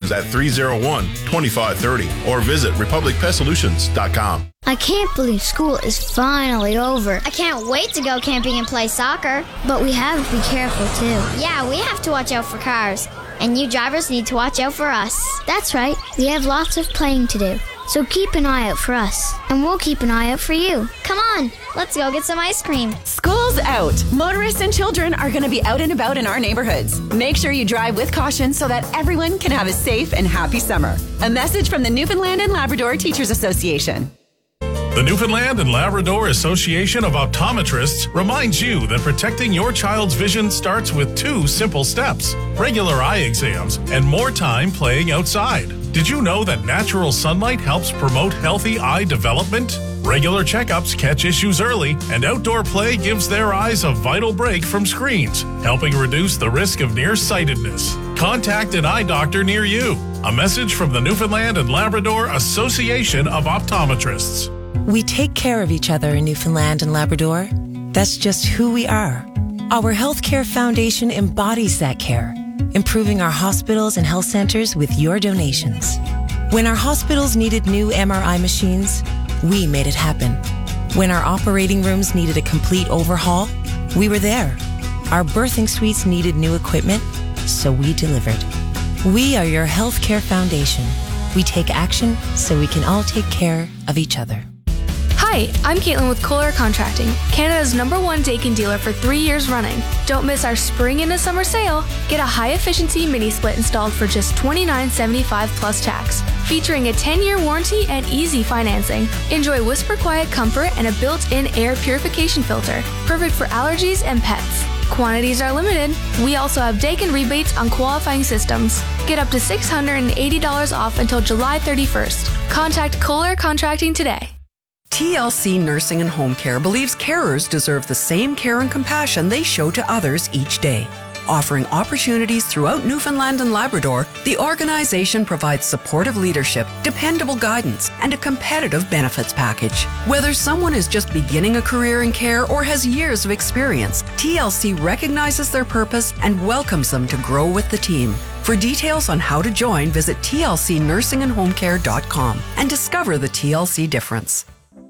questions at 301-2530 or visit republicpetsolutions.com. I can't believe school is finally over. I can't wait to go camping and play soccer. But we have to be careful, too. Yeah, we have to watch out for cars. And you drivers need to watch out for us. That's right. We have lots of playing to do. So keep an eye out for us. And we'll keep an eye out for you. Come on, let's go get some ice cream. School's out. Motorists and children are going to be out and about in our neighborhoods. Make sure you drive with caution so that everyone can have a safe and happy summer. A message from the Newfoundland and Labrador Teachers Association. The Newfoundland and Labrador Association of Optometrists reminds you that protecting your child's vision starts with 2 simple steps: regular eye exams and more time playing outside. Did you know that natural sunlight helps promote healthy eye development? Regular checkups catch issues early, and outdoor play gives their eyes a vital break from screens, helping reduce the risk of nearsightedness. Contact an eye doctor near you. A message from the Newfoundland and Labrador Association of Optometrists. We take care of each other in Newfoundland and Labrador. That's just who we are. Our Healthcare Foundation embodies that care, improving our hospitals and health centers with your donations. When our hospitals needed new MRI machines, we made it happen. When our operating rooms needed a complete overhaul, we were there. Our birthing suites needed new equipment, so we delivered. We are your Healthcare Foundation. We take action so we can all take care of each other. Hi, I'm Caitlin with Kohler Contracting, Canada's #1 Daikin dealer for 3 years running. Don't miss our spring into summer sale. Get a high-efficiency mini-split installed for just $29.75 plus tax, featuring a 10-year warranty and easy financing. Enjoy whisper quiet comfort and a built-in air purification filter, perfect for allergies and pets. Quantities are limited. We also have Daikin rebates on qualifying systems. Get up to $680 off until July 31st. Contact Kohler Contracting today. TLC Nursing and Home Care believes carers deserve the same care and compassion they show to others each day. Offering opportunities throughout Newfoundland and Labrador, the organization provides supportive leadership, dependable guidance, and a competitive benefits package. Whether someone is just beginning a career in care or has years of experience, TLC recognizes their purpose and welcomes them to grow with the team. For details on how to join, visit tlcnursingandhomecare.com and discover the TLC difference.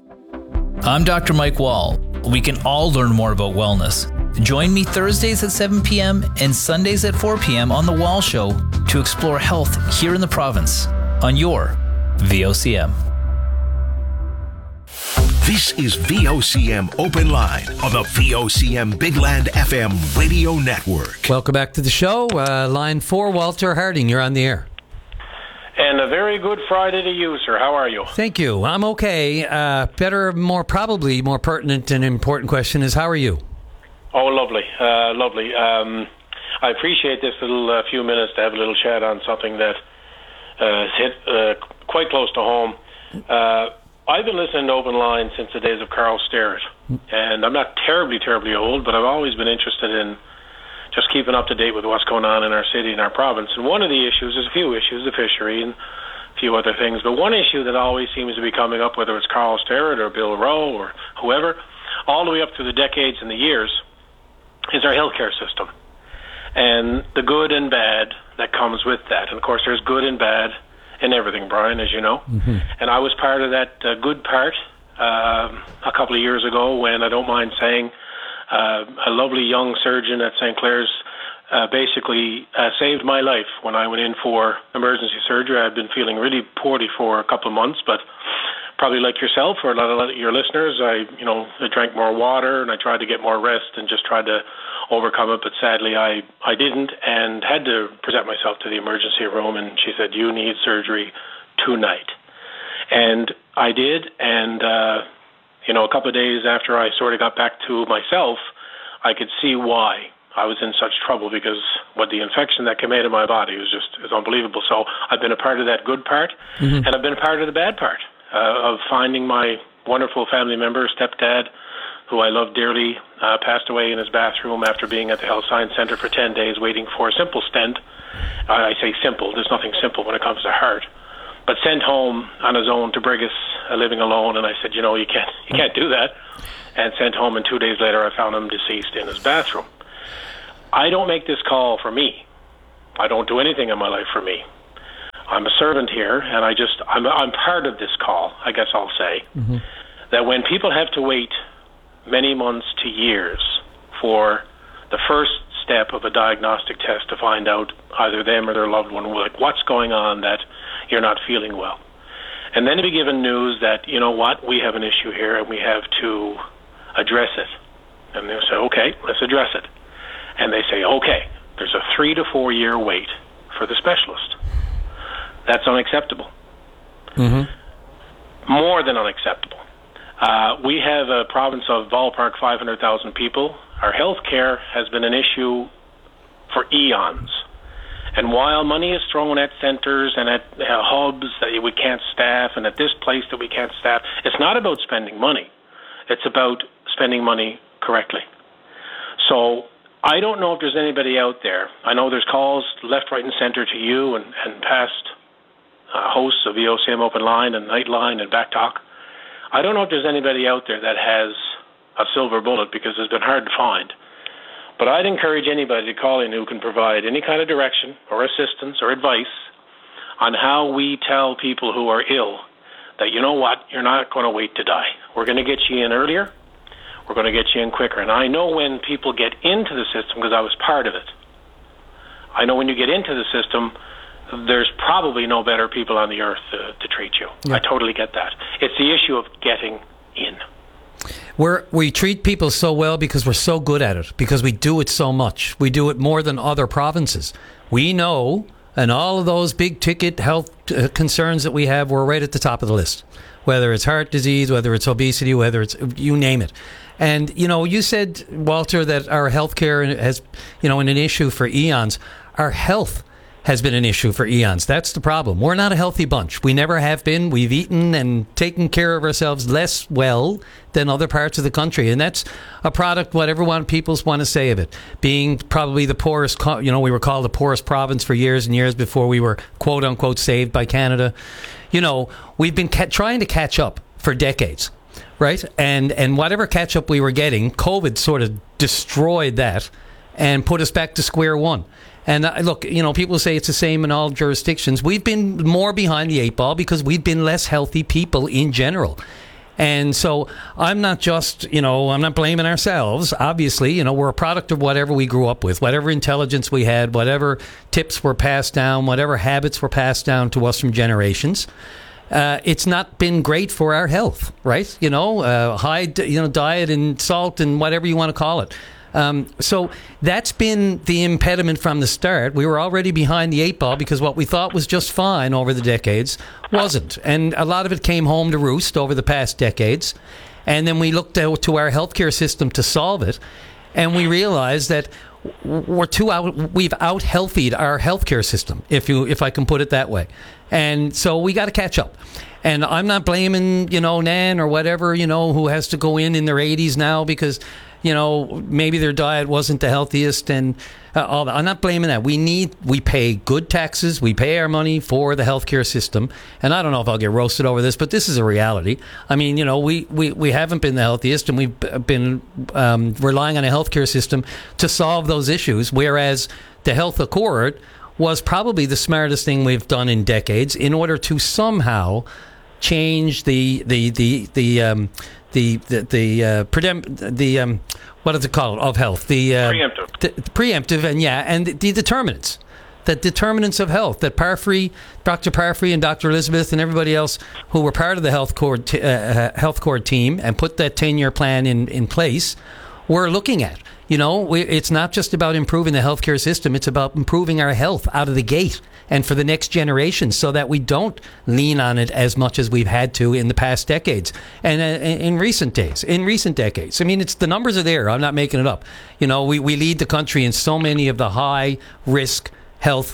I'm Dr. Mike Wall. We can all learn more about wellness. Join me Thursdays at 7 p.m. and Sundays at 4 p.m. on The Wall Show to explore health here in the province on your VOCM. This is VOCM Open Line on the VOCM Big Land FM radio network. Welcome back to the show. Line 4, Walter Harding, you're on the air. And a very good Friday to you, sir. How are you? Thank you. I'm okay. Probably more pertinent and important question is, how are you? Oh, lovely. Lovely. I appreciate this little few minutes to have a little chat on something that hit quite close to home. I've been listening to Open Line since the days of Carl Sterrett. And I'm not terribly old, but I've always been interested in just keeping up to date with what's going on in our city and our province. And one of the issues, there's a few issues, the fishery and a few other things, but one issue that always seems to be coming up, whether it's Carl Sterrett or Bill Rowe or whoever, all the way up through the decades and the years, is our healthcare system and the good and bad that comes with that. And of course, there's good and bad in everything, Brian, as you know. Mm-hmm. And I was part of that good part a couple of years ago when, I don't mind saying, a lovely young surgeon at St. Clair's basically saved my life when I went in for emergency surgery. I've been feeling really poorly for a couple of months, but probably like yourself or a lot of your listeners, I drank more water and I tried to get more rest and just tried to overcome it. But sadly, I didn't and had to present myself to the emergency room. And she said, "You need surgery tonight." And I did. And a couple of days after I sort of got back to myself, I could see why I was in such trouble, because what the infection that came out of my body was unbelievable. So I've been a part of that good part, and I've been a part of the bad part of finding my wonderful family member, stepdad, who I love dearly, passed away in his bathroom after being at the Health Science Centre for 10 days waiting for a simple stent. I say simple. There's nothing simple when it comes to heart. But sent home on his own to Brigus, living alone, and I said, you can't do that. And sent home, and 2 days later I found him deceased in his bathroom. I don't make this call for me. I don't do anything in my life for me. I'm a servant here, and I'm part of this call, I guess I'll say, that when people have to wait many months to years for the first step of a diagnostic test to find out either them or their loved one, like, what's going on that you're not feeling well. And then to be given news that, you know what, we have an issue here and we have to address it. And they'll say, okay, let's address it. And they say, okay, there's a 3 to 4 year wait for the specialist. That's unacceptable. More than unacceptable. We have a province of ballpark 500,000 people. Our health care has been an issue for eons. And while money is thrown at centres and at hubs that we can't staff and at this place that we can't staff, it's not about spending money. It's about spending money correctly. So I don't know if there's anybody out there. I know there's calls left, right, and centre to you and past hosts of VOCM Open Line and Nightline and Back Talk. I don't know if there's anybody out there that has a silver bullet, because it's been hard to find. But I'd encourage anybody to call in who can provide any kind of direction or assistance or advice on how we tell people who are ill that, you know what, you're not going to wait to die. We're going to get you in earlier. We're going to get you in quicker. And I know when people get into the system, because I was part of it, I know when you get into the system, there's probably no better people on the earth to treat you. Yeah. I totally get that. It's the issue of getting in. We treat people so well because we're so good at it, because we do it so much. We do it more than other provinces. We know, and all of those big ticket health concerns that we have, we're right at the top of the list. Whether it's heart disease, whether it's obesity, whether it's, you name it. And, you know, you said, Walter, that our healthcare has, you know, been an issue for eons. Our health has been an issue for eons. That's the problem. We're not a healthy bunch. We never have been. We've eaten and taken care of ourselves less well than other parts of the country. And that's a product, whatever people want to say of it, being probably the poorest, you know, we were called the poorest province for years and years before we were, quote unquote, saved by Canada. You know, we've been trying to catch up for decades, right? And whatever catch up we were getting, COVID sort of destroyed that and put us back to square one. And look, you know, people say it's the same in all jurisdictions. We've been more behind the 8 ball because we've been less healthy people in general. And so I'm not just, you know, I'm not blaming ourselves. Obviously, you know, we're a product of whatever we grew up with, whatever intelligence we had, whatever tips were passed down, whatever habits were passed down to us from generations. It's not been great for our health, right? You know, high, diet and salt and whatever you want to call it. So that's been the impediment from the start. We were already behind the 8 ball because what we thought was just fine over the decades wasn't. And a lot of it came home to roost over the past decades. And then we looked to our healthcare system to solve it. And we realized that we've out-healthied our healthcare system, if I can put it that way. And so we got to catch up. And I'm not blaming, you know, Nan or whatever, you know, who has to go in their 80s now because, you know, maybe their diet wasn't the healthiest and all that. I'm not blaming that. We pay good taxes. We pay our money for the healthcare system. And I don't know if I'll get roasted over this, but this is a reality. I mean, you know, we haven't been the healthiest, and we've been relying on a healthcare system to solve those issues, whereas the Health Accord was probably the smartest thing we've done in decades in order to somehow change the what is it called of health? The preemptive and the determinants. The determinants of health that Dr. Parfrey and Dr. Elizabeth and everybody else who were part of the Health Accord team and put that 10-year plan in place were looking at. You know, it's not just about improving the healthcare system. It's about improving our health out of the gate and for the next generation so that we don't lean on it as much as we've had to in the past decades and in recent decades. I mean, the numbers are there. I'm not making it up. You know, we lead the country in so many of the high-risk health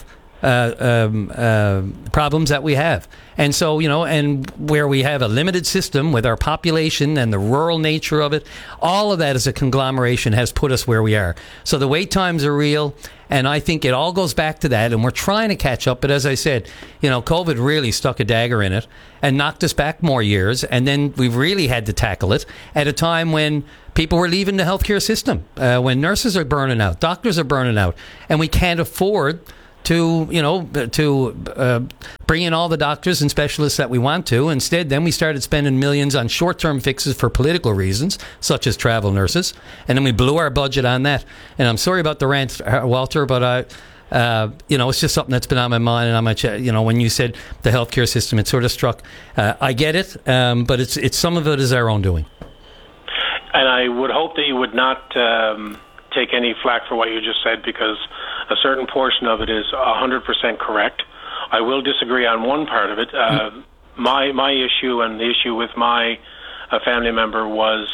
problems that we have. And so, you know, and where we have a limited system with our population and the rural nature of it, all of that as a conglomeration has put us where we are. So the wait times are real, and I think it all goes back to that, and we're trying to catch up. But as I said, you know, COVID really stuck a dagger in it and knocked us back more years, and then we've really had to tackle it at a time when people were leaving the healthcare system, when nurses are burning out, doctors are burning out, and we can't afford to bring in all the doctors and specialists that we want to. Instead, then we started spending millions on short-term fixes for political reasons, such as travel nurses, and then we blew our budget on that. And I'm sorry about the rant, Walter, but it's just something that's been on my mind and on my chest. When you said the healthcare system, it sort of struck. I get it, but it's some of it is our own doing. And I would hope that you would not take any flack for what you just said, because a certain portion of it is 100% correct. I will disagree on one part of it. My issue and the issue with my family member was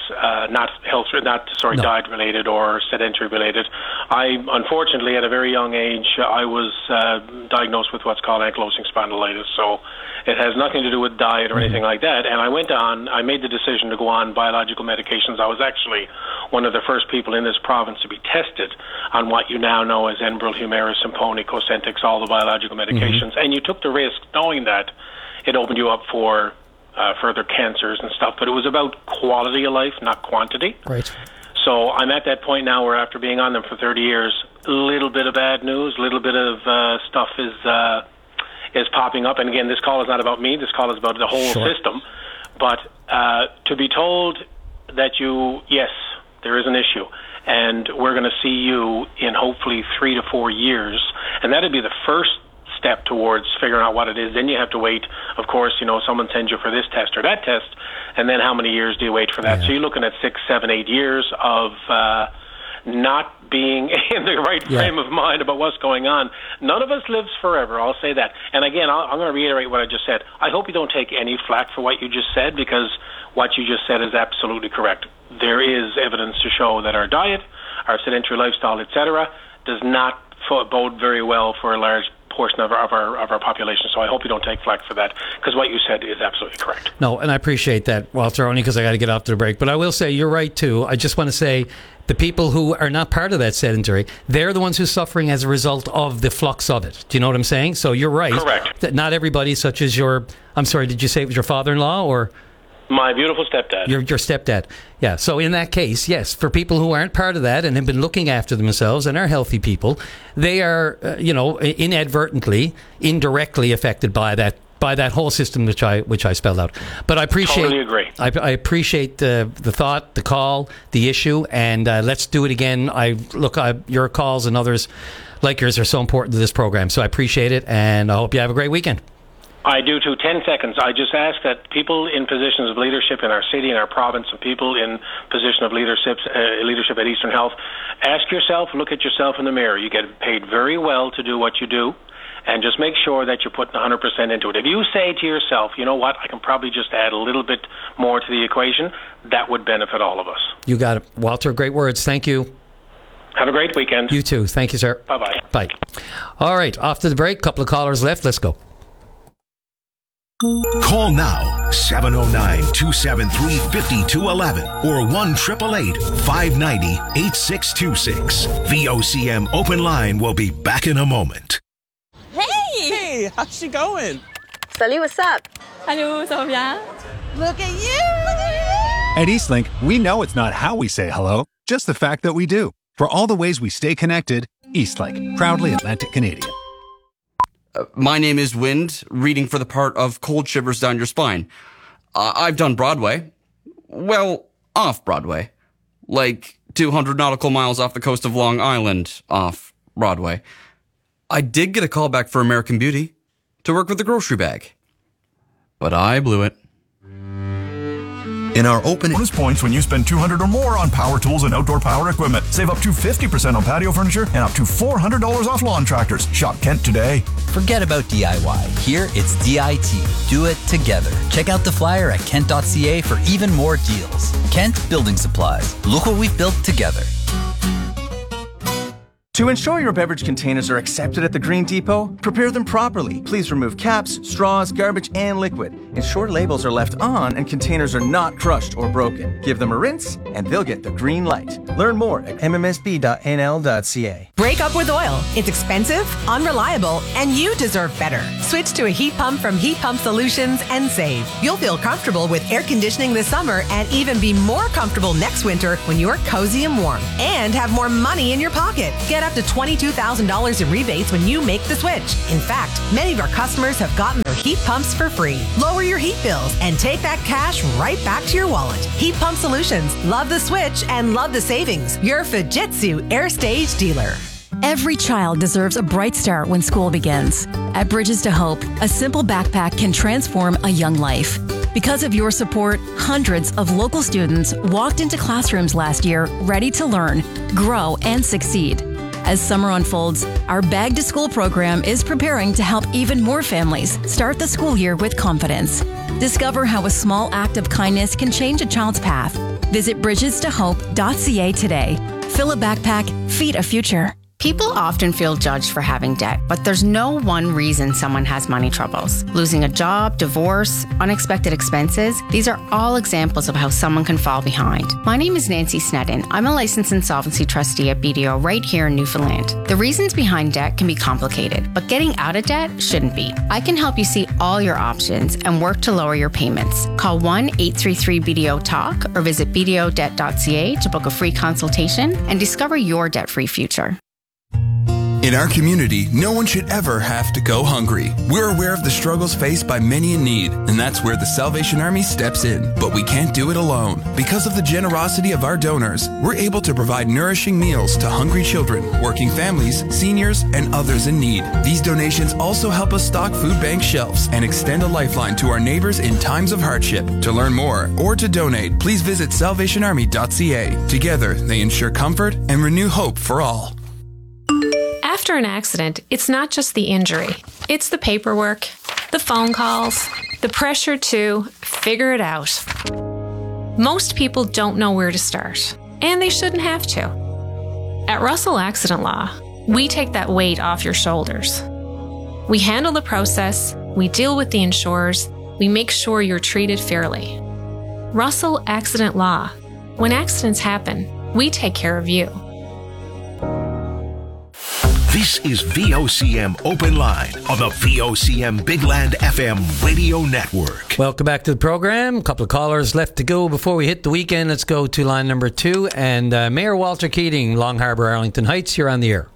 diet related or sedentary related. Unfortunately, at a very young age, I was diagnosed with what's called ankylosing spondylitis. So it has nothing to do with diet or anything like that. And I made the decision to go on biological medications. I was actually one of the first people in this province to be tested on what you now know as Enbrel, Humira, Simponi, Cosentyx, all the biological medications. And you took the risk knowing that it opened you up for further cancers and stuff, but it was about quality of life, not quantity. Right. So I'm at that point now where after being on them for 30 years, a little bit of bad news, a little bit of stuff is popping up. And again, this call is not about me. This call is about the whole system. But to be told that yes, there is an issue, and we're going to see you in hopefully 3 to 4 years, and that'd be the first step towards figuring out what it is. Then you have to wait, of course, someone sends you for this test or that test, and then how many years do you wait for that? So you're looking at 6, 7, 8 years of not being in the right frame of mind about what's going on. None of us lives forever, I'll say that. And again, I'm going to reiterate what I just said. I hope you don't take any flack for what you just said, because what you just said is absolutely correct. There is evidence to show that our diet, our sedentary lifestyle, etc., does not bode very well for a large portion of our population. So I hope you don't take flack for that, because what you said is absolutely correct. No, and I appreciate that, Walter, only because I got to get off to the break. But I will say you're right too. I just want to say the people who are not part of that sedentary, they're the ones who's suffering as a result of the flux of it. Do you know what I'm saying? So you're right. Correct. That not everybody, such as I'm sorry, did you say it was your father-in-law or? My beautiful stepdad. Your stepdad. Yeah. So in that case, yes, for people who aren't part of that and have been looking after themselves and are healthy people, they are, inadvertently, indirectly affected by that whole system which I spelled out. But I appreciate. Totally agree. I appreciate the thought, the call, the issue, and let's do it again. Your calls and others like yours are so important to this program. So I appreciate it, and I hope you have a great weekend. I do too. 10 seconds. I just ask that people in positions of leadership in our city, in our province, and people in position of leadership at Eastern Health, look at yourself in the mirror. You get paid very well to do what you do, and just make sure that you're putting 100% into it. If you say to yourself, you know what, I can probably just add a little bit more to the equation, that would benefit all of us. You got it. Walter, great words. Thank you. Have a great weekend. You too. Thank you, sir. Bye-bye. Bye. All right, off to the break. Couple of callers left. Let's go. Call now, 709-273-5211 or 1-888-590-8626. VOCM Open Line will be back in a moment. Hey, how's she going? Salut, what's up? Hello, ça va bien? Look at you! At Eastlink, we know it's not how we say hello, just the fact that we do. For all the ways we stay connected, Eastlink, proudly Atlantic Canadian. My name is Wind, reading for the part of Cold Shivers Down Your Spine. I've done Broadway. Well, off Broadway. Like 200 nautical miles off the coast of Long Island, off Broadway. I did get a call back for American Beauty to work with the grocery bag. But I blew it. In our open bonus points when you spend $200 or more on power tools and outdoor power equipment. Save up to 50% on patio furniture and up to $400 off lawn tractors. Shop Kent today. Forget about DIY. Here it's DIT. Do it together. Check out the flyer at kent.ca for even more deals. Kent Building Supplies. Look what we've built together. To ensure your beverage containers are accepted at the Green Depot, prepare them properly. Please remove caps, straws, garbage, and liquid. Ensure labels are left on and containers are not crushed or broken. Give them a rinse, and they'll get the green light. Learn more at mmsb.nl.ca. Break up with oil. It's expensive, unreliable, and you deserve better. Switch to a heat pump from Heat Pump Solutions and save. You'll feel comfortable with air conditioning this summer and even be more comfortable next winter when you're cozy and warm. And have more money in your pocket. Get get up to $22,000 in rebates when you make the switch. In fact, many of our customers have gotten their heat pumps for free. Lower your heat bills and take that cash right back to your wallet. Heat Pump Solutions. Love the switch and love the savings. Your Fujitsu Air Stage dealer. Every child deserves a bright start when school begins. At Bridges to Hope, a simple backpack can transform a young life. Because of your support, hundreds of local students walked into classrooms last year ready to learn, grow, and succeed. As summer unfolds, our Bag to School program is preparing to help even more families start the school year with confidence. Discover how a small act of kindness can change a child's path. Visit bridgestohope.ca today. Fill a backpack, feed a future. People often feel judged for having debt, but there's no one reason someone has money troubles. Losing a job, divorce, unexpected expenses, these are all examples of how someone can fall behind. My name is Nancy Sneddon. I'm a licensed insolvency trustee at BDO right here in Newfoundland. The reasons behind debt can be complicated, but getting out of debt shouldn't be. I can help you see all your options and work to lower your payments. Call 1-833-BDO-TALK or visit bdodebt.ca to book a free consultation and discover your debt-free future. In our community, no one should ever have to go hungry. We're aware of the struggles faced by many in need, and that's where the Salvation Army steps in. But we can't do it alone. Because of the generosity of our donors, we're able to provide nourishing meals to hungry children, working families, seniors, and others in need. These donations also help us stock food bank shelves and extend a lifeline to our neighbors in times of hardship. To learn more or to donate, please visit salvationarmy.ca. Together, they ensure comfort and renew hope for all. After an accident, it's not just the injury. It's the paperwork, the phone calls, the pressure to figure it out. Most people don't know where to start, and they shouldn't have to. At Russell Accident Law, we take that weight off your shoulders. We handle the process, we deal with the insurers, we make sure you're treated fairly. Russell Accident Law. When accidents happen, we take care of you. This is VOCM Open Line on the VOCM Big Land FM radio network. Welcome back to the program. A couple of callers left to go before we hit the weekend. Let's go to line number 2. And Mayor Walter Keating, Long Harbour, Arlington Heights, you're on the air.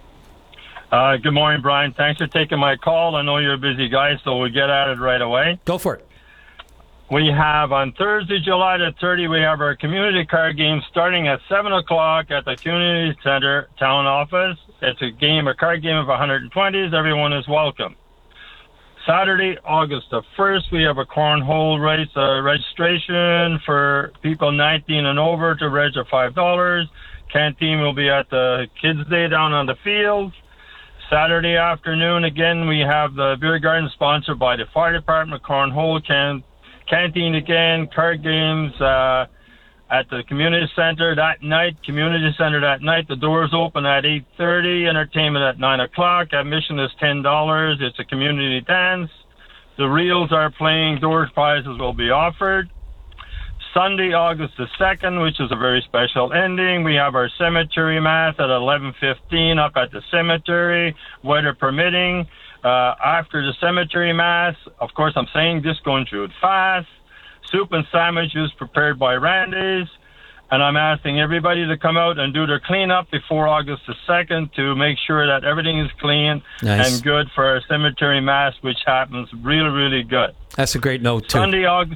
Good morning, Brian. Thanks for taking my call. I know you're a busy guy, so we'll get at it right away. Go for it. We have on Thursday, July the 30th, we have our community card game starting at 7 o'clock at the Community Center Town Office. It's a card game of 120s. Everyone is welcome. Saturday, August the 1st, we have a cornhole race registration for people 19 and over to register $5. Canteen will be at the Kids' Day down on the field. Saturday afternoon, again, we have the beer garden sponsored by the fire department, cornhole canteen again, card games at the community center that night. The doors open at 8:30. Entertainment at 9 o'clock. Admission is $10. It's a community dance. The reels are playing. Door prizes will be offered. Sunday, August the 2nd, which is a very special ending. We have our cemetery mass at 11:15 up at the cemetery, weather permitting. After the cemetery mass, of course, I'm saying this going through it fast. Soup and sandwiches prepared by Randy's. And I'm asking everybody to come out and do their cleanup before August the 2nd to make sure that everything is clean and good for our cemetery mass, which happens really, really good. That's a great note, too. Sunday, August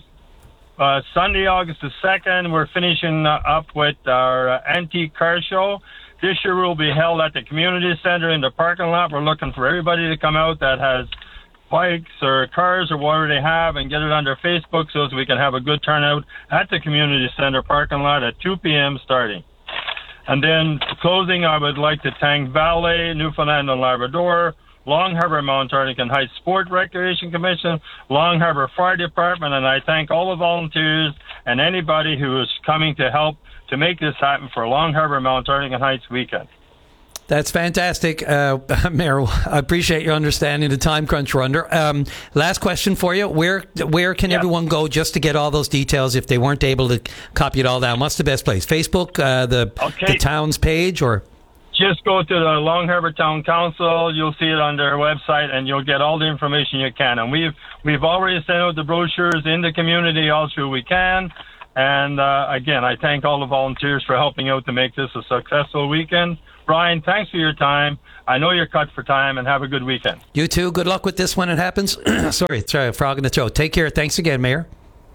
the 2nd, we're finishing up with our antique car show. This year will be held at the community center in the parking lot. We're looking for everybody to come out that has bikes or cars or whatever they have and get it on their Facebook so we can have a good turnout at the community center parking lot at 2 p.m. starting. And then closing, I would like to thank Valet, Newfoundland and Labrador, Long Harbour Mount Arlington Heights Sport Recreation Commission, Long Harbour Fire Department, and I thank all the volunteers and anybody who is coming to help to make this happen for Long Harbour Mount Arlington Heights weekend. That's fantastic, Mayor. I appreciate your understanding the time crunch we're under. Last question for you: Where can everyone go just to get all those details if they weren't able to copy it all down? What's the best place? Facebook, the town's page, or just go to the Long Harbour Town Council. You'll see it on their website, and you'll get all the information you can. And we've already sent out the brochures in the community all through we can. And again, I thank all the volunteers for helping out to make this a successful weekend. Brian, thanks for your time. I know you're cut for time, and have a good weekend. You too. Good luck with this when it happens. Sorry, it's a frog in the throat. Take care. Thanks again, Mayor.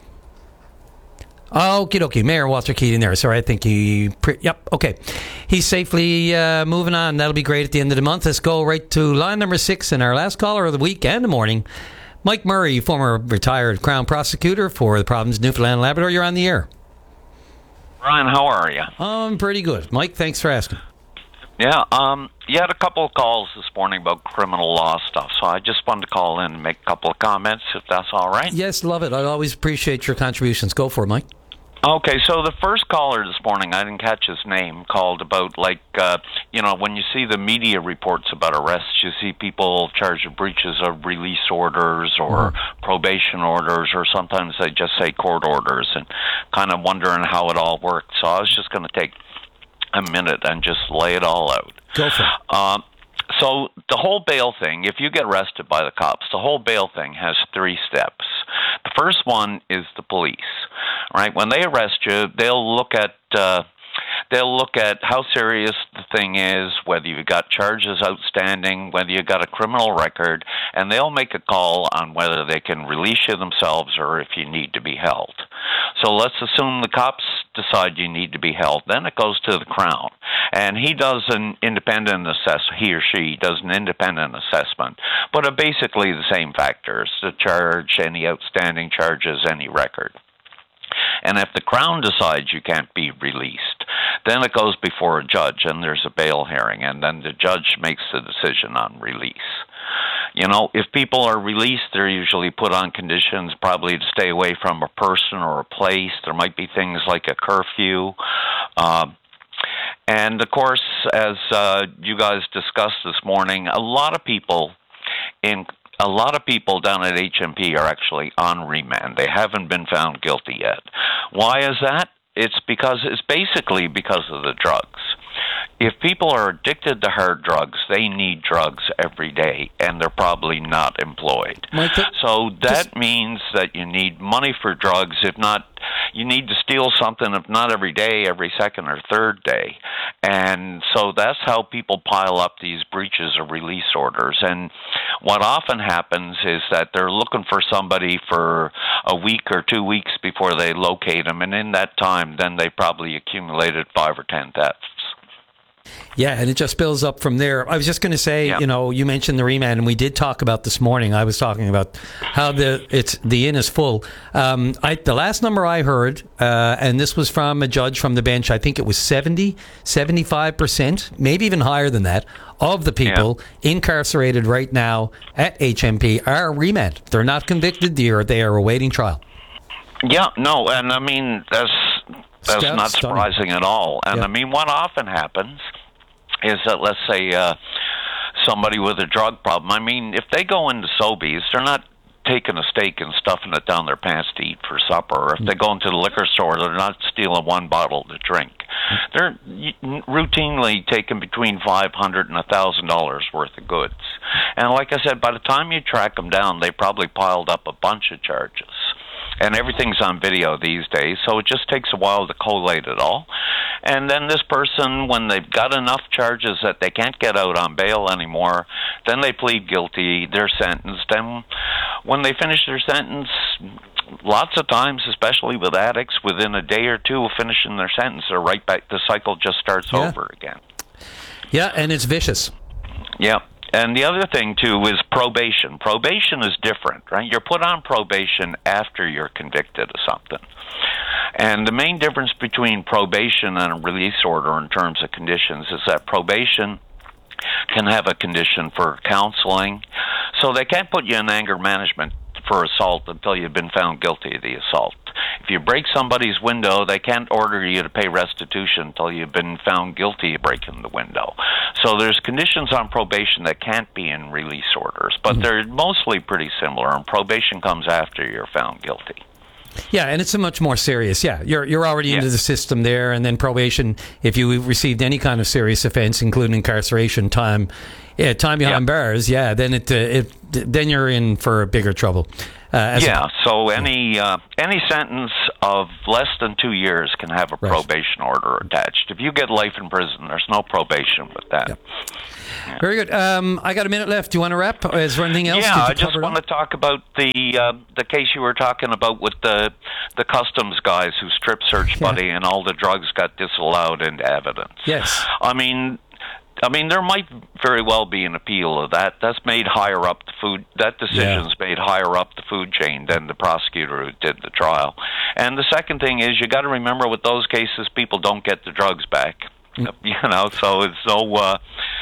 Okie dokie. Mayor Walter Keating there. Sorry, I think yep, okay. He's safely moving on. That'll be great at the end of the month. Let's go right to line number 6 and our last caller of the week and the morning. Mike Murray, former retired Crown Prosecutor for the province of Newfoundland and Labrador. You're on the air. Ryan, how are you? I'm pretty good. Mike, thanks for asking. Yeah, you had a couple of calls this morning about criminal law stuff, so I just wanted to call in and make a couple of comments, if that's all right. Yes, love it. I always appreciate your contributions. Go for it, Mike. Okay, so the first caller this morning, I didn't catch his name, called about, when you see the media reports about arrests, you see people charged with breaches of release orders or probation orders, or sometimes they just say court orders, and kind of wondering how it all works. So I was just going to take a minute and just lay it all out. Go for it. So the whole bail thing, if you get arrested by the cops, the whole bail thing has 3 steps. The first one is the police, right? When they arrest you, they'll look at how serious the thing is, whether you've got charges outstanding, whether you've got a criminal record, and they'll make a call on whether they can release you themselves or if you need to be held. So let's assume the cops decide you need to be held. Then it goes to the Crown, and he does an independent assessment. He or she does an independent assessment, but are basically the same factors: the charge, any outstanding charges, any record. And if the Crown decides you can't be released, then it goes before a judge, and there's a bail hearing, and then the judge makes the decision on release. You know, if people are released, they're usually put on conditions probably to stay away from a person or a place. There might be things like a curfew. And, of course, as you guys discussed this morning, a lot of people down at HMP are actually on remand. They haven't been found guilty yet. Why is that? It's basically because of the drugs. If people are addicted to hard drugs, they need drugs every day, and they're probably not employed. So that means that you need money for drugs. If not, you need to steal something, if not every day, every second or third day. And so that's how people pile up these breaches of release orders. And what often happens is that they're looking for somebody for a week or 2 weeks before they locate them, and in that time, then they probably accumulated 5 or 10 thefts. Yeah, and it just builds up from there. I was just going to say, you mentioned the remand, and we did talk about this morning. I was talking about how the inn is full. The last number I heard, and this was from a judge from the bench, I think it was 75%, maybe even higher than that, of the people incarcerated right now at HMP are remand. They're not convicted. They are awaiting trial. Yeah, no, and I mean, that's not surprising at all. And I mean, what often happens is that, let's say, somebody with a drug problem, I mean, if they go into Sobeys, they're not taking a steak and stuffing it down their pants to eat for supper. Or if they go into the liquor store, they're not stealing 1 bottle to drink. They're routinely taking between $500 and $1,000 worth of goods. And like I said, by the time you track them down, they probably piled up a bunch of charges. And everything's on video these days, so it just takes a while to collate it all. And then this person, when they've got enough charges that they can't get out on bail anymore, then they plead guilty, they're sentenced. And when they finish their sentence, lots of times, especially with addicts, within a day or two of finishing their sentence, they're right back. The cycle just starts over again. Yeah, and it's vicious. Yeah. And the other thing, too, is probation. Probation is different, right? You're put on probation after you're convicted of something. And the main difference between probation and a release order in terms of conditions is that probation can have a condition for counseling. So they can't put you in anger management for assault until you've been found guilty of the assault. If you break somebody's window, they can't order you to pay restitution until you've been found guilty of breaking the window. So there's conditions on probation that can't be in release orders, but they're mostly pretty similar, and probation comes after you're found guilty. Yeah, and it's a much more serious. Yeah, you're already into the system there, and then probation, if you received any kind of serious offense, including incarceration time, time behind bars, then then you're in for bigger trouble. So any sentence of less than 2 years can have a probation order attached. If you get life in prison, there's no probation with that. Yep. Yeah. Very good. I got a minute left. Do you want to wrap? Is there anything else? Yeah, I just want to talk about the case you were talking about with the customs guys who strip searched Buddy and all the drugs got disallowed into evidence. Yes. I mean, there might very well be an appeal of that. That's made higher up the food. That decision's made higher up the food chain than the prosecutor who did the trial. And the second thing is, you got to remember, with those cases, people don't get the drugs back. So it's no,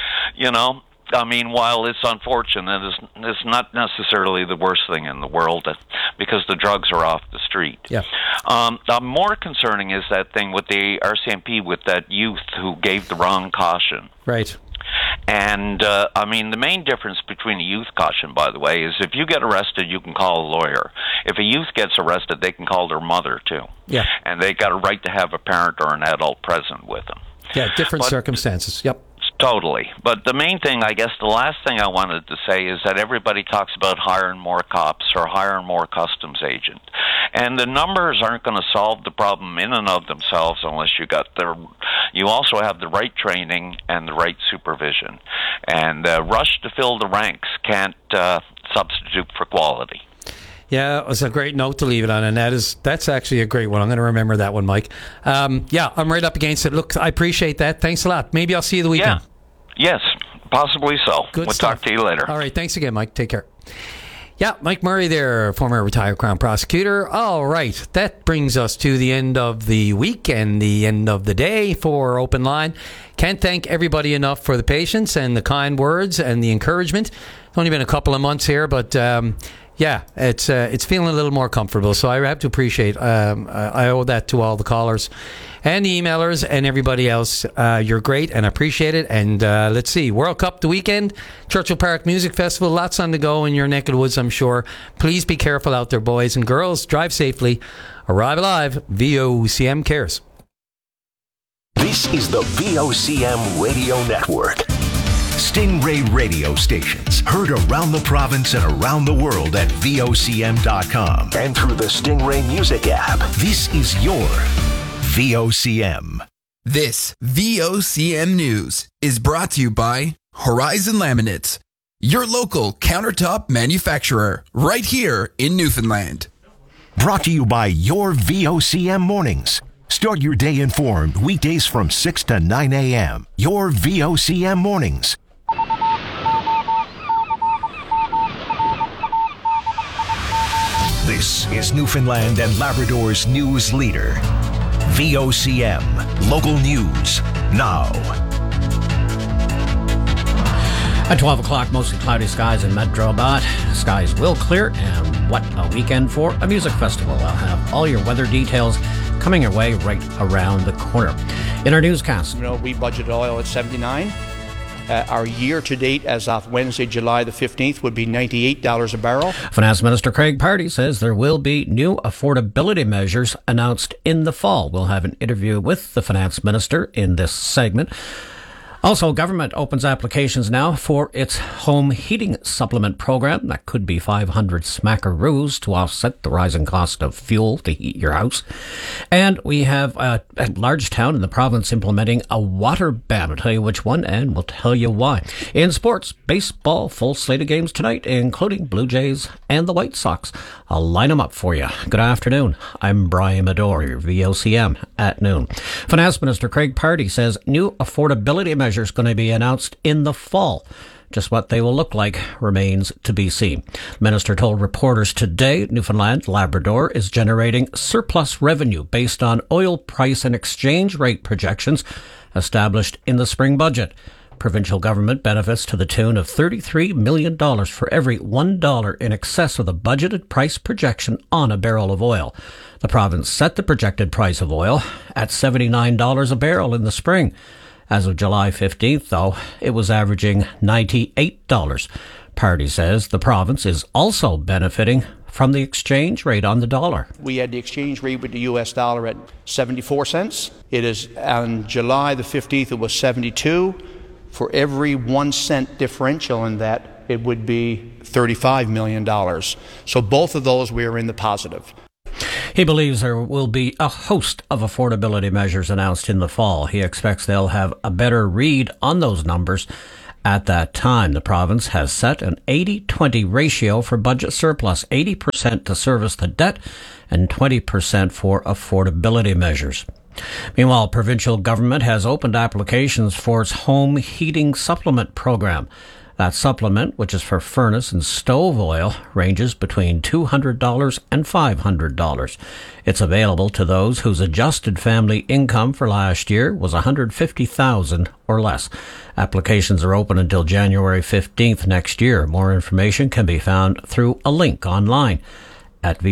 I mean, while it's unfortunate, it's not necessarily the worst thing in the world because the drugs are off the street. Yeah. More concerning is that thing with the RCMP with that youth who gave the wrong caution. Right. And, I mean, the main difference between a youth caution, by the way, is if you get arrested, you can call a lawyer. If a youth gets arrested, they can call their mother, too. Yeah. And they got a right to have a parent or an adult present with them. Yeah, different circumstances. Yep. Totally. But the main thing, I guess, the last thing I wanted to say is that everybody talks about hiring more cops or hiring more customs agents. And the numbers aren't going to solve the problem in and of themselves unless you also have the right training and the right supervision. And rush to fill the ranks can't substitute for quality. Yeah, it was a great note to leave it on, and that's actually a great one. I'm going to remember that one, Mike. I'm right up against it. Look, I appreciate that. Thanks a lot. Maybe I'll see you the weekend. Yeah. Yes, possibly so. Good we'll stuff. Talk to you later. All right, thanks again, Mike. Take care. Yeah, Mike Murray there, former retired Crown prosecutor. All right, that brings us to the end of the week and the end of the day for Open Line. Can't thank everybody enough for the patience and the kind words and the encouragement. It's only been a couple of months here, but it's feeling a little more comfortable. So I have to appreciate. I owe that to all the callers and the emailers and everybody else. You're great and I appreciate it. And let's see, World Cup the weekend, Churchill Park Music Festival, lots on the go in your neck of the woods, I'm sure. Please be careful out there, boys and girls. Drive safely. Arrive alive. VOCM cares. This is the VOCM Radio Network. Stingray radio stations heard around the province and around the world at VOCM.com and through the Stingray Music app. This is your VOCM. This VOCM News is brought to you by Horizon Laminates, your local countertop manufacturer right here in Newfoundland. Brought to you by your VOCM Mornings. Start your day informed weekdays from 6 to 9 a.m. Your VOCM Mornings. This is Newfoundland and Labrador's news leader. VOCM. Local news. Now. At 12 o'clock, mostly cloudy skies in Metro, but skies will clear, and what a weekend for a music festival. I'll have all your weather details coming your way right around the corner. In our newscast, we budgeted oil at 79. Our year-to-date, as of Wednesday, July the 15th, would be $98 a barrel. Finance Minister Craig Pardy says there will be new affordability measures announced in the fall. We'll have an interview with the Finance Minister in this segment. Also, government opens applications now for its home heating supplement program. That could be 500 smackaroos to offset the rising cost of fuel to heat your house. And we have a large town in the province implementing a water ban. I'll tell you which one, and we'll tell you why. In sports, baseball, full slate of games tonight, including Blue Jays and the White Sox. I'll line them up for you. Good afternoon. I'm Brian Medore, your VOCM at noon. Finance Minister Craig Pardy says new affordability measures going to be announced in the fall. Just what they will look like remains to be seen. The minister told reporters today Newfoundland Labrador is generating surplus revenue based on oil price and exchange rate projections established in the spring budget. Provincial government benefits to the tune of $33 million for every $1 in excess of the budgeted price projection on a barrel of oil. The province set the projected price of oil at $79 a barrel in the spring. As of July 15th, though, it was averaging $98. Pardy says the province is also benefiting from the exchange rate on the dollar. We had the exchange rate with the US dollar at 74 cents. It is on July the 15th, it was 72. For every 1 cent differential in that, it would be $35 million. So both of those, we are in the positive. He believes there will be a host of affordability measures announced in the fall. He expects they'll have a better read on those numbers at that time. The province has set an 80-20 ratio for budget surplus, 80% to service the debt and 20% for affordability measures. Meanwhile, provincial government has opened applications for its home heating supplement program. That supplement, which is for furnace and stove oil, ranges between $200 and $500. It's available to those whose adjusted family income for last year was $150,000 or less. Applications are open until January 15th next year. More information can be found through a link online at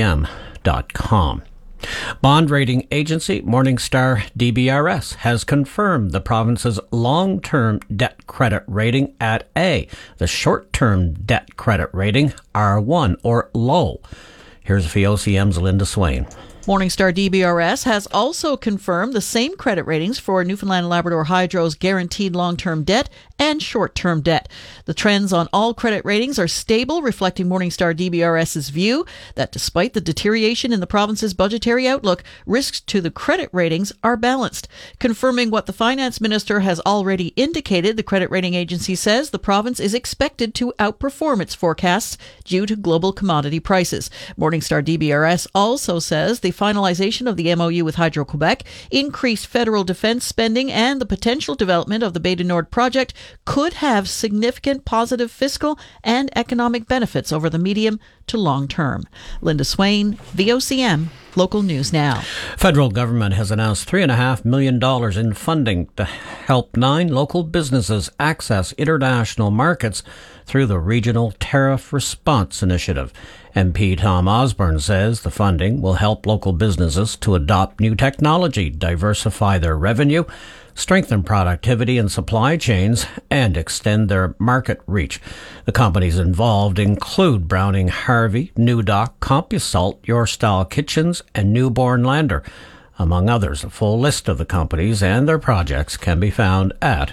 vocm.com. Bond rating agency Morningstar DBRS has confirmed the province's long-term debt credit rating at A, the short-term debt credit rating R1 or low. Here's VOCM's Linda Swain. Morningstar DBRS has also confirmed the same credit ratings for Newfoundland and Labrador Hydro's guaranteed long-term debt and short-term debt. The trends on all credit ratings are stable, reflecting Morningstar DBRS's view that despite the deterioration in the province's budgetary outlook, risks to the credit ratings are balanced. Confirming what the finance minister has already indicated, the credit rating agency says the province is expected to outperform its forecasts due to global commodity prices. Morningstar DBRS also says the finalization of the MOU with Hydro-Quebec, increased federal defense spending, and the potential development of the Bay du Nord project could have significant positive fiscal and economic benefits over the medium to long term. Linda Swain, VOCM, Local News Now. Federal government has announced $3.5 million in funding to help 9 local businesses access international markets through the Regional Tariff Response Initiative. MP Tom Osborne says the funding will help local businesses to adopt new technology, diversify their revenue, strengthen productivity and supply chains, and extend their market reach. The companies involved include Browning Harvey, New Dock, CompuSalt, Your Style Kitchens, and Newborn Lander, among others. A full list of the companies and their projects can be found at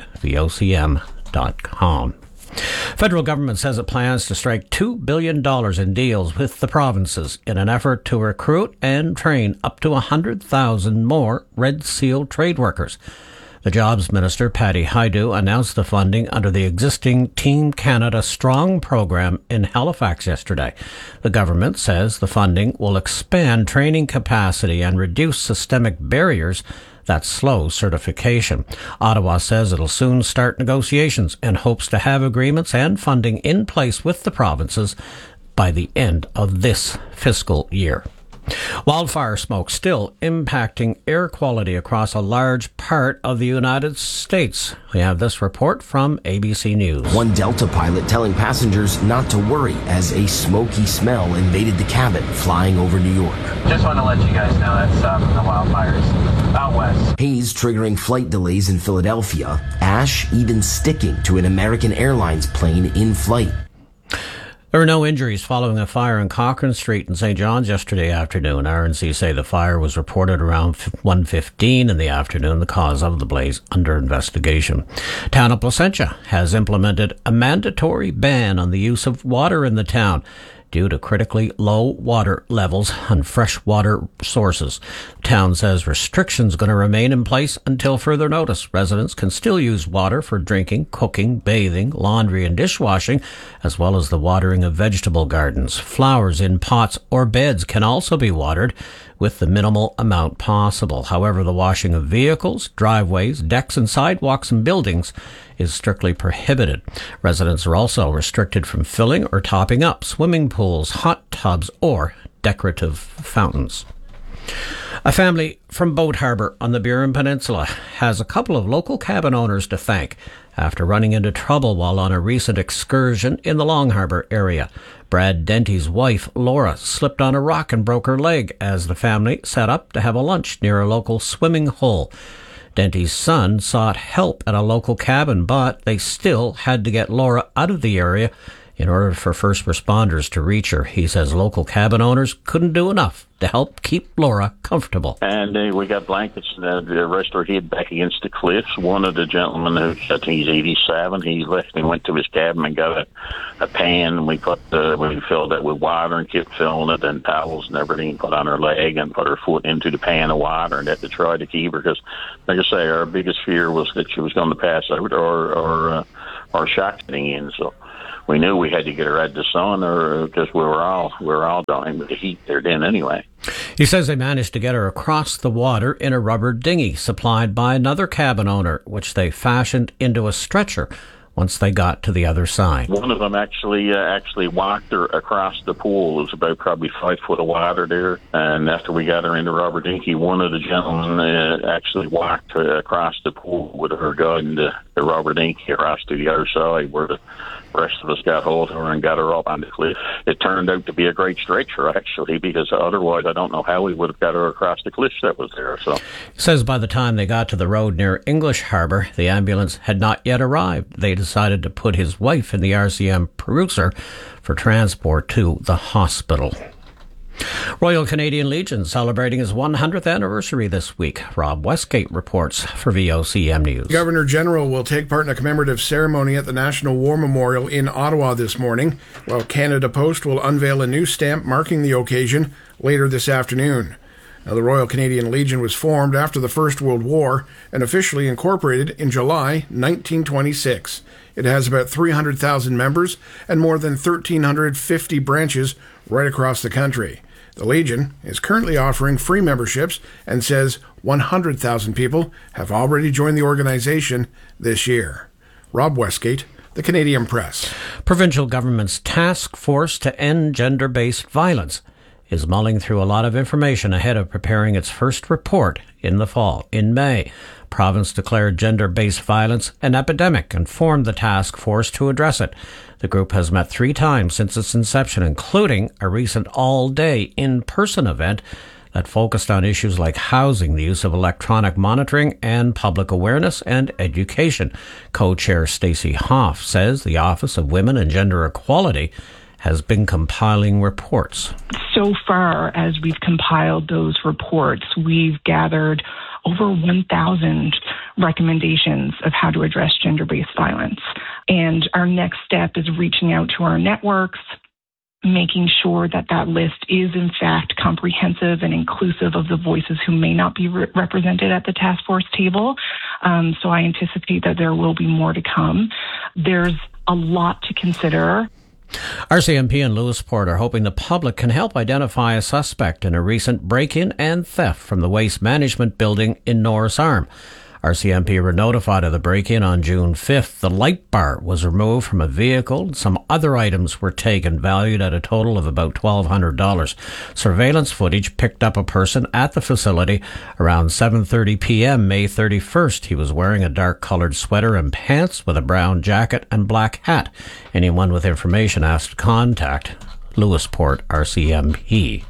vocm.com. Federal government says it plans to strike $2 billion in deals with the provinces in an effort to recruit and train up to 100,000 more Red Seal trade workers. The Jobs Minister, Patty Hajdu, announced the funding under the existing Team Canada Strong program in Halifax yesterday. The government says the funding will expand training capacity and reduce systemic barriers that slow certification. Ottawa says it'll soon start negotiations and hopes to have agreements and funding in place with the provinces by the end of this fiscal year. Wildfire smoke still impacting air quality across a large part of the United States. We have this report from ABC News. One Delta pilot telling passengers not to worry as a smoky smell invaded the cabin flying over New York. Just want to let you guys know that's the wildfires out west. Haze triggering flight delays in Philadelphia. Ash even sticking to an American Airlines plane in flight. There were no injuries following a fire on Cochrane Street in St. John's yesterday afternoon. RNC say the fire was reported around 1:15 in the afternoon. The cause of the blaze under investigation. Town of Placentia has implemented a mandatory ban on the use of water in the town due to critically low water levels on fresh water sources. The town says restrictions are going to remain in place until further notice. Residents can still use water for drinking, cooking, bathing, laundry and dishwashing, as well as the watering of vegetable gardens. Flowers in pots or beds can also be watered with the minimal amount possible. However, the washing of vehicles, driveways, decks and sidewalks and buildings is strictly prohibited. Residents are also restricted from filling or topping up swimming pools, hot tubs, or decorative fountains. A family from Boat Harbour on the Burin Peninsula has a couple of local cabin owners to thank after running into trouble while on a recent excursion in the Long Harbour area. Brad Denty's wife, Laura, slipped on a rock and broke her leg as the family set up to have a lunch near a local swimming hole. Denty's son sought help at a local cabin, but they still had to get Laura out of the area in order for first responders to reach her. He says local cabin owners couldn't do enough to help keep Laura comfortable. And we got blankets to rest her head back against the cliffs. One of the gentlemen, who I think he's 87, he left and went to his cabin and got a pan, and we filled it with water and kept filling it, and towels and everything, put on her leg and put her foot into the pan of water, and had to try to keep her, because, like I say, our biggest fear was that she was going to pass out or shock getting in. So we knew we had to get her out of the sun, or because we were all dying with the heat there then anyway. He says they managed to get her across the water in a rubber dinghy supplied by another cabin owner, which they fashioned into a stretcher once they got to the other side. One of them actually walked her across the pool. It was about probably 5 foot of water there, and after we got her in the rubber dinghy, one of the gentlemen actually walked her across the pool with her guiding the rubber dinghy across to the other side, where the rest of us got hold of her and got her up on the cliff. It turned out to be a great stretcher, actually, because otherwise I don't know how we would have got her across the cliff that was there. So, he says by the time they got to the road near English Harbour, the ambulance had not yet arrived. They decided to put his wife in the RCM Peruser for transport to the hospital. Royal Canadian Legion celebrating its 100th anniversary this week. Rob Westgate reports for VOCM News. Governor General will take part in a commemorative ceremony at the National War Memorial in Ottawa this morning, while Canada Post will unveil a new stamp marking the occasion later this afternoon. Now, the Royal Canadian Legion was formed after the First World War and officially incorporated in July 1926. It has about 300,000 members and more than 1,350 branches right across the country. The Legion is currently offering free memberships and says 100,000 people have already joined the organization this year. Rob Westgate, The Canadian Press. Provincial government's task force to end gender-based violence is mulling through a lot of information ahead of preparing its first report in the fall. In May, province declared gender-based violence an epidemic and formed the task force to address it. The group has met 3 times since its inception, including a recent all-day in-person event that focused on issues like housing, the use of electronic monitoring, and public awareness and education. Co-chair Stacey Hoff says the Office of Women and Gender Equality has been compiling reports. So far, as we've compiled those reports, we've gathered over 1,000 recommendations of how to address gender-based violence. And our next step is reaching out to our networks, making sure that that list is in fact comprehensive and inclusive of the voices who may not be represented at the task force table. So I anticipate that there will be more to come. There's a lot to consider. RCMP and Lewisport are hoping the public can help identify a suspect in a recent break-in and theft from the Waste Management Building in Norris Arm. RCMP were notified of the break-in on June 5th. The light bar was removed from a vehicle. Some other items were taken, valued at a total of about $1,200. Surveillance footage picked up a person at the facility around 7:30 p.m. May 31st. He was wearing a dark-colored sweater and pants with a brown jacket and black hat. Anyone with information asked to contact Lewisport RCMP.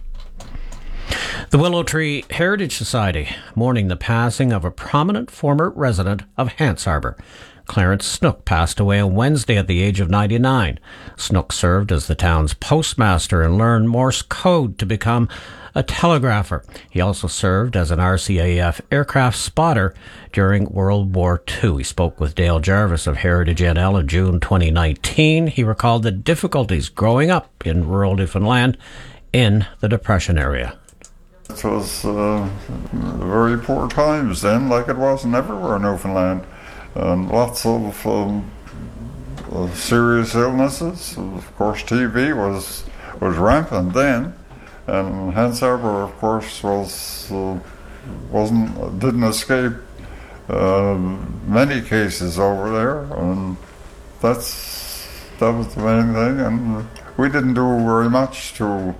The Willow Tree Heritage Society mourning the passing of a prominent former resident of Hants Harbour. Clarence Snook passed away on Wednesday at the age of 99. Snook served as the town's postmaster and learned Morse code to become a telegrapher. He also served as an RCAF aircraft spotter during World War II. He spoke with Dale Jarvis of Heritage NL in June 2019. He recalled the difficulties growing up in rural Newfoundland in the Depression era. It was very poor times then, like it wasn't everywhere in Newfoundland. And lots of serious illnesses. Of course, TB was rampant then. And Hants Harbour, of course, didn't escape many cases over there. And that was the main thing. And we didn't do very much to...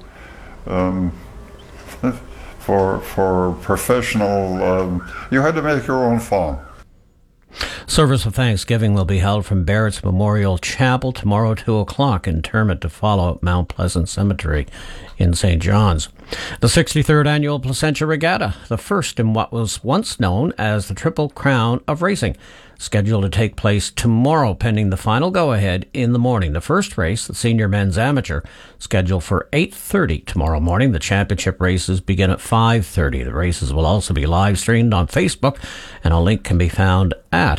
For professional, you had to make your own farm. Service of Thanksgiving will be held from Barrett's Memorial Chapel tomorrow, 2 o'clock, interment to follow at Mount Pleasant Cemetery in St. John's. The 63rd Annual Placentia Regatta, the first in what was once known as the Triple Crown of Racing, scheduled to take place tomorrow pending the final go-ahead in the morning. The first race, the Senior Men's Amateur, scheduled for 8:30 tomorrow morning. The championship races begin at 5:30. The races will also be live streamed on Facebook, and a link can be found at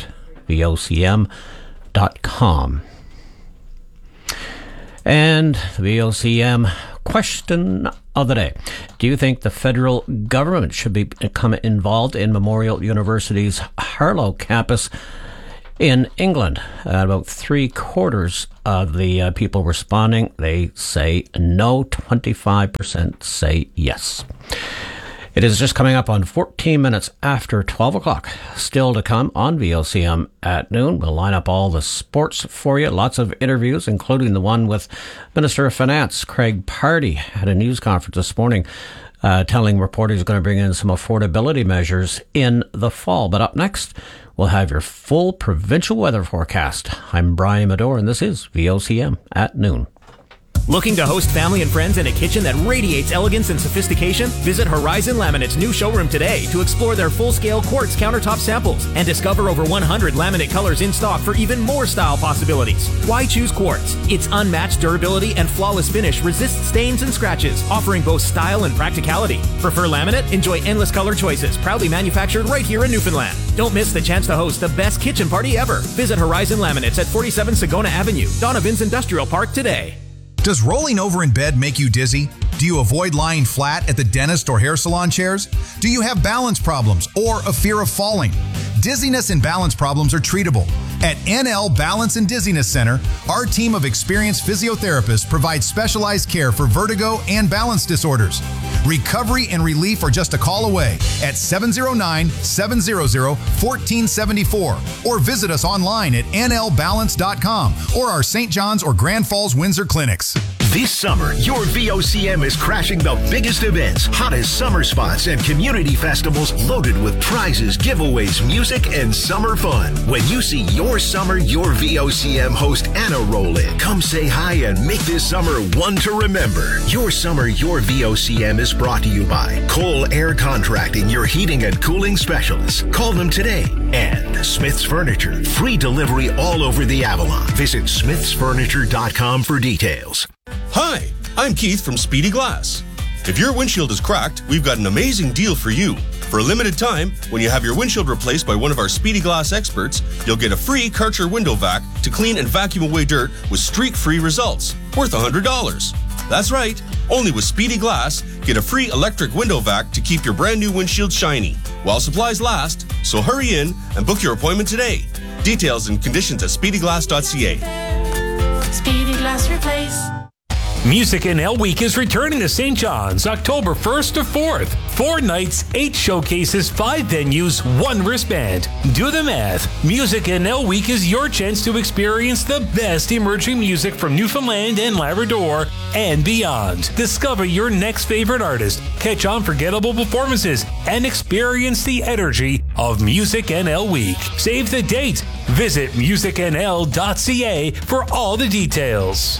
vocm.com. And the VOCM question of the day. Do you think the federal government should become involved in Memorial University's Harlow campus in England? About 3/4 of the people responding, they say no. 25% say yes. It is just coming up on 14 minutes after 12 o'clock. Still to come on VOCM at noon. We'll line up all the sports for you. Lots of interviews, including the one with Minister of Finance, Craig Pardy, at a news conference this morning, telling reporters he's going to bring in some affordability measures in the fall. But up next, we'll have your full provincial weather forecast. I'm Brian Medore, and this is VOCM at noon. Looking to host family and friends in a kitchen that radiates elegance and sophistication? Visit Horizon Laminate's new showroom today to explore their full-scale quartz countertop samples and discover over 100 laminate colors in stock for even more style possibilities. Why choose quartz? Its unmatched durability and flawless finish resists stains and scratches, offering both style and practicality. Prefer laminate? Enjoy endless color choices, proudly manufactured right here in Newfoundland. Don't miss the chance to host the best kitchen party ever. Visit Horizon Laminates at 47 Sagona Avenue, Donovan's Industrial Park today. Does rolling over in bed make you dizzy? Do you avoid lying flat at the dentist or hair salon chairs? Do you have balance problems or a fear of falling? Dizziness and balance problems are treatable. At NL Balance and Dizziness Center, our team of experienced physiotherapists provides specialized care for vertigo and balance disorders. Recovery and relief are just a call away at 709-700-1474 or visit us online at nlbalance.com or our St. John's or Grand Falls Windsor clinics. This summer, your VOCM is crashing the biggest events, hottest summer spots, and community festivals loaded with prizes, giveaways, music, and summer fun. When you see your summer, your VOCM host Anna roll in, come say hi and make this summer one to remember. Your summer, your VOCM is brought to you by Cole Air Contracting, your heating and cooling specialists. Call them today. And Smith's Furniture, free delivery all over the Avalon. Visit smithsfurniture.com for details. Hi, I'm Keith from Speedy Glass. If your windshield is cracked, we've got an amazing deal for you. For a limited time, when you have your windshield replaced by one of our Speedy Glass experts, you'll get a free Karcher window vac to clean and vacuum away dirt with streak-free results, worth $100. That's right, only with Speedy Glass, get a free electric window vac to keep your brand new windshield shiny, while supplies last, so hurry in and book your appointment today. Details and conditions at speedyglass.ca. Speedy Glass Replace. Music NL Week is returning to St. John's October 1st to 4th. 4 nights, 8 showcases, 5 venues, 1 wristband. Do the math. Music NL Week is your chance to experience the best emerging music from Newfoundland and Labrador and beyond. Discover your next favorite artist, catch unforgettable performances, and experience the energy of Music NL Week. Save the date. Visit musicnl.ca for all the details.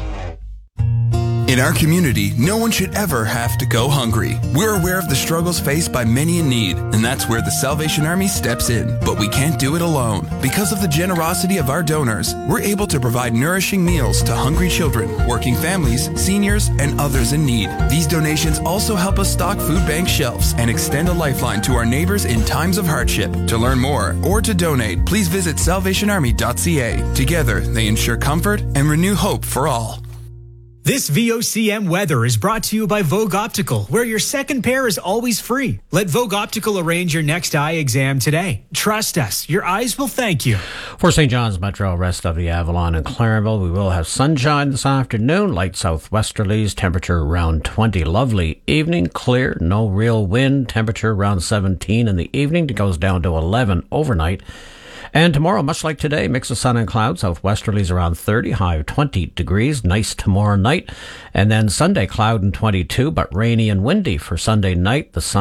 In our community, no one should ever have to go hungry. We're aware of the struggles faced by many in need, and that's where the Salvation Army steps in. But we can't do it alone. Because of the generosity of our donors, we're able to provide nourishing meals to hungry children, working families, seniors, and others in need. These donations also help us stock food bank shelves and extend a lifeline to our neighbors in times of hardship. To learn more or to donate, please visit salvationarmy.ca. Together, they ensure comfort and renew hope for all. This VOCM weather is brought to you by Vogue Optical, where your second pair is always free. Let Vogue Optical arrange your next eye exam today. Trust us, your eyes will thank you. For St. John's Metro, rest of the Avalon and Clarenville, we will have sunshine this afternoon, light southwesterlies, temperature around 20. Lovely evening, clear, no real wind, temperature around 17 in the evening. It goes down to 11 overnight. And tomorrow, much like today, mix of sun and clouds, southwesterlies around 30, high of 20 degrees, nice tomorrow night. And then Sunday, cloud and 22, but rainy and windy for Sunday night. The sun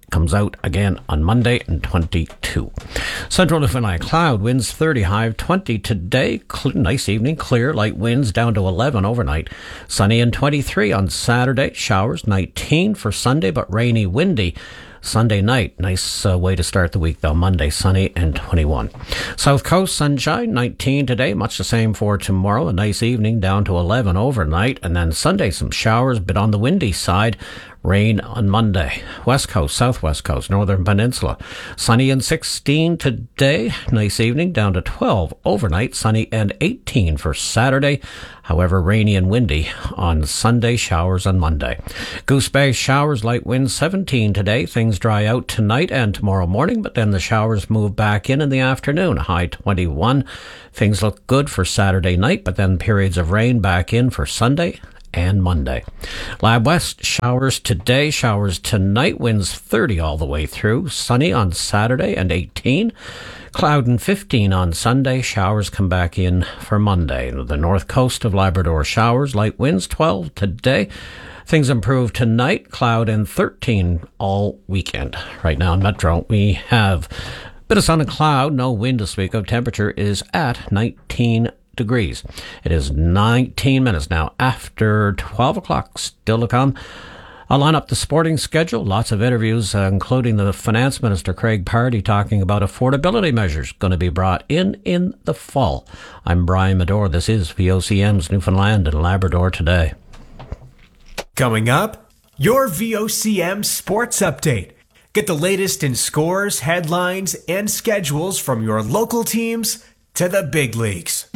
comes out again on Monday and 22. Central Newfoundland cloud winds 30, high of 20 today. Nice evening, clear, light winds down to 11 overnight. Sunny and 23 on Saturday. Showers 19 for Sunday, but rainy, windy Sunday night. Nice way to start the week, though. Monday, sunny and 21. South Coast, sunshine, 19 today. Much the same for tomorrow. A nice evening, down to 11 overnight. And then Sunday, some showers, but on the windy side. Rain on Monday. West Coast, Southwest Coast, Northern Peninsula. Sunny and 16 today. Nice evening, down to 12 overnight. Sunny and 18 for Saturday. However, rainy and windy on Sunday. Showers on Monday. Goose Bay, showers, light winds 17 today. Things dry out tonight and tomorrow morning, but then the showers move back in the afternoon. High 21. Things look good for Saturday night, but then periods of rain back in for Sunday and Monday. Lab West, showers today, showers tonight, winds 30 all the way through. Sunny on Saturday and 18. Cloud and 15 on Sunday. Showers come back in for Monday. The north coast of Labrador, showers, light winds 12 today. Things improve tonight. Cloud and 13 all weekend. Right now in Metro, we have a bit of sun and cloud, no wind to speak of. Temperature is at 19 degrees. It is 19 minutes now after 12 o'clock. Still to come. I'll line up the sporting schedule. Lots of interviews, including the Finance Minister, Craig Pardy, talking about affordability measures going to be brought in the fall. I'm Brian Medore. This is VOCM's Newfoundland and Labrador Today. Coming up, your VOCM Sports Update. Get the latest in scores, headlines, and schedules from your local teams to the big leagues.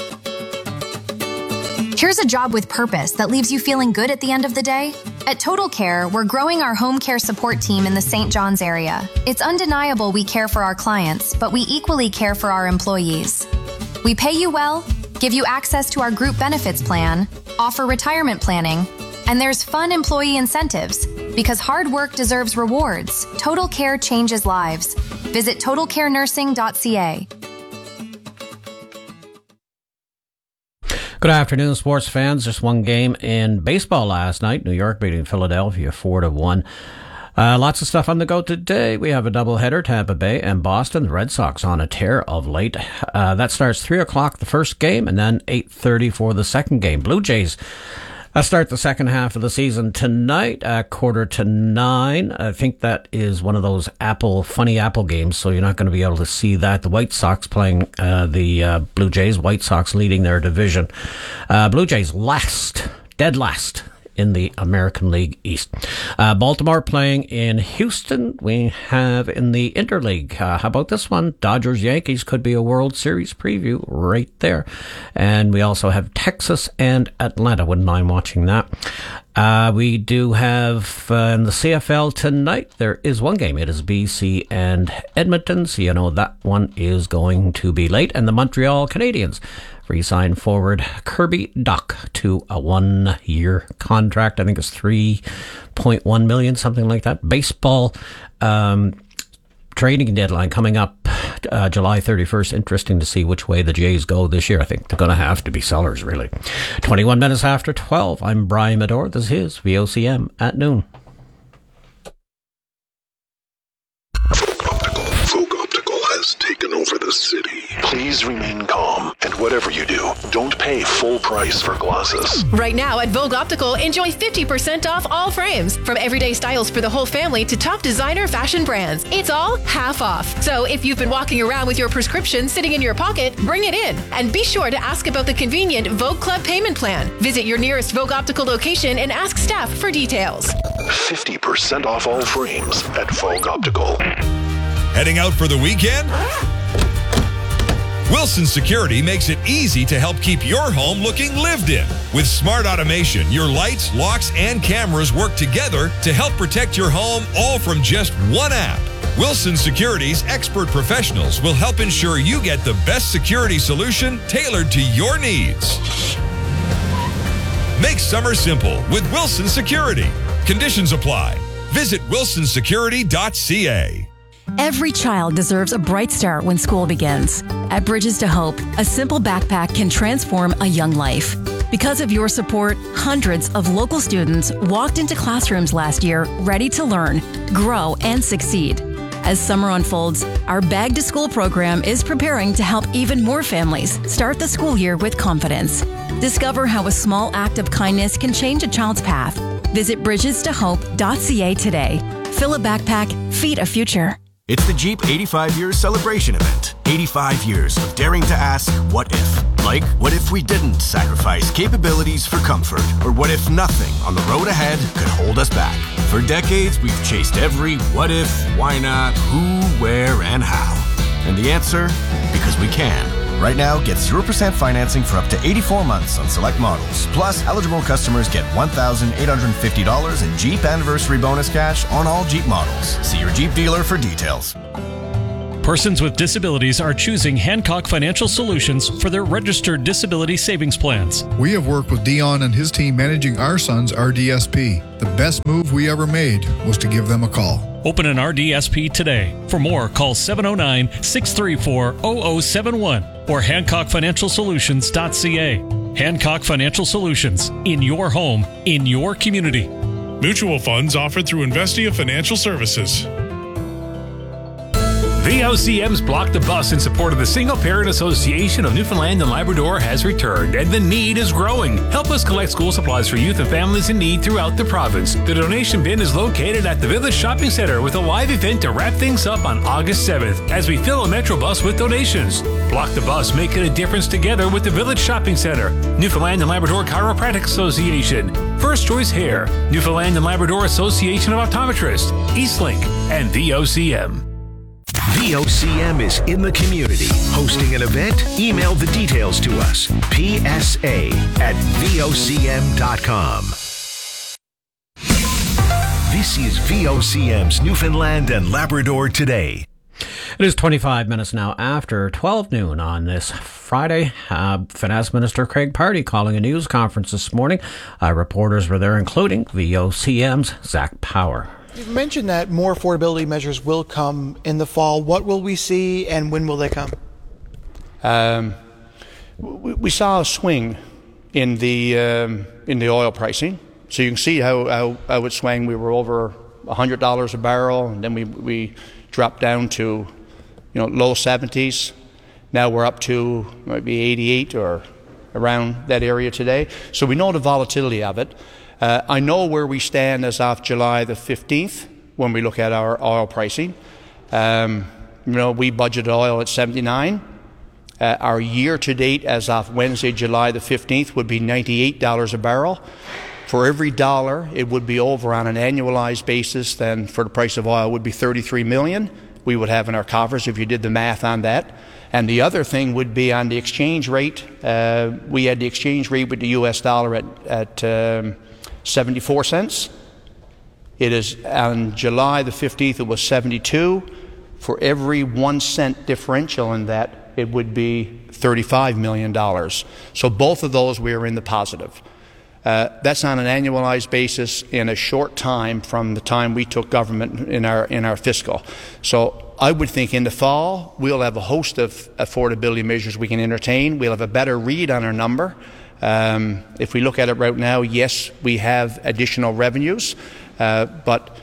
Here's a job with purpose that leaves you feeling good at the end of the day. At Total Care, we're growing our home care support team in the St. John's area. It's undeniable we care for our clients, but we equally care for our employees. We pay you well, give you access to our group benefits plan, offer retirement planning, and there's fun employee incentives. Because hard work deserves rewards, Total Care changes lives. Visit totalcarenursing.ca. Good afternoon, sports fans. Just one game in baseball last night. New York beating Philadelphia 4-1. Lots of stuff on the go today. We have a doubleheader, Tampa Bay and Boston. The Red Sox on a tear of late. That starts 3 o'clock the first game, and then 8:30 for the second game. Blue Jays start the second half of the season tonight at 8:45. I think that is one of those funny Apple games, so you're not going to be able to see that. The White Sox playing the Blue Jays. White Sox leading their division. Blue Jays dead last in the American League East. Baltimore playing in Houston. We have in the Interleague. How about this one? Dodgers-Yankees could be a World Series preview right there. And we also have Texas and Atlanta. Wouldn't mind watching that. We do have in the CFL tonight, there is one game. It is BC and Edmonton. So you know that one is going to be late. And the Montreal Canadiens re-signed forward Kirby Dach to a 1-year contract. I think it's $3.1 million, something like that. Baseball trading deadline coming up July 31st. Interesting to see which way the Jays go this year. I think they're going to have to be sellers, really. 21 minutes after 12. I'm Brian Medore. This is VOCM at noon. Vogue Optical has taken over the city. Please remain calm, and whatever you do, don't pay full price for glasses. Right now at Vogue Optical, enjoy 50% off all frames. From everyday styles for the whole family to top designer fashion brands. It's all half off. So if you've been walking around with your prescription sitting in your pocket, bring it in. And be sure to ask about the convenient Vogue Club payment plan. Visit your nearest Vogue Optical location and ask staff for details. 50% off all frames at Vogue Optical. Heading out for the weekend? Wilson Security makes it easy to help keep your home looking lived in. With smart automation, your lights, locks, and cameras work together to help protect your home, all from just one app. Wilson Security's expert professionals will help ensure you get the best security solution tailored to your needs. Make summer simple with Wilson Security. Conditions apply. Visit wilsonsecurity.ca. Every child deserves a bright start when school begins. At Bridges to Hope, a simple backpack can transform a young life. Because of your support, hundreds of local students walked into classrooms last year ready to learn, grow, and succeed. As summer unfolds, our Bag to School program is preparing to help even more families start the school year with confidence. Discover how a small act of kindness can change a child's path. Visit bridgestohope.ca today. Fill a backpack, feed a future. It's the Jeep 85 Years Celebration Event. 85 years of daring to ask, what if? Like, what if we didn't sacrifice capabilities for comfort? Or what if nothing on the road ahead could hold us back? For decades, we've chased every what if, why not, who, where, and how. And the answer? Because we can. Right now, get 0% financing for up to 84 months on select models. Plus, eligible customers get $1,850 in Jeep Anniversary Bonus cash on all Jeep models. See your Jeep dealer for details. Persons with disabilities are choosing Hancock Financial Solutions for their registered disability savings plans. We have worked with Dion and his team managing our son's RDSP. The best move we ever made was to give them a call. Open an RDSP today. For more, call 709-634-0071 or HancockFinancialSolutions.ca. Hancock Financial Solutions, in your home, in your community. Mutual funds offered through Investia Financial Services. VOCM's Block the Bus in support of the Single Parent Association of Newfoundland and Labrador has returned, and the need is growing. Help us collect school supplies for youth and families in need throughout the province. The donation bin is located at the Village Shopping Centre with a live event to wrap things up on August 7th as we fill a Metro bus with donations. Block the Bus, making a difference together with the Village Shopping Centre, Newfoundland and Labrador Chiropractic Association, First Choice Hair, Newfoundland and Labrador Association of Optometrists, Eastlink, and VOCM. VOCM is in the community. Hosting an event? Email the details to us. PSA@VOCM.com. This is VOCM's Newfoundland and Labrador Today. It is 25 minutes now after 12 noon on this Friday. Finance Minister Craig Pardy calling a news conference this morning. Reporters were there, including VOCM's Zach Power. You've mentioned that more affordability measures will come in the fall. What will we see, and when will they come? We saw a swing in the oil pricing, so you can see how it swung. We were over $100 a barrel, and then we dropped down to low 70s. Now we're up to maybe 88 or around that area today. So we know the volatility of it. I know where we stand as of July the 15th when we look at our oil pricing. We budgeted oil at 79. Our year to date as of Wednesday, July the 15th would be $98 a barrel. For every dollar, it would be over on an annualized basis. Then for the price of oil would be $33 million we would have in our coffers if you did the math on that. And the other thing would be on the exchange rate. We had the exchange rate with the U.S. dollar at 74 cents. It is on July the 15th, it was 72. For every 1 cent differential in that, it would be $35 million. So both of those we are in the positive. That's on an annualized basis in a short time from the time we took government in our fiscal. So I would think in the fall we'll have a host of affordability measures we can entertain. We'll have a better read on our number. If we look at it right now, yes, we have additional revenues, but